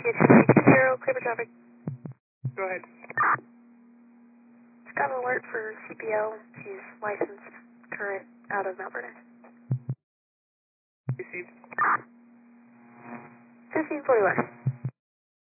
CH-0, clear for traffic. Go ahead. Just got an alert for CPL. She's licensed, current, out of Mount Vernon. Received. 1541.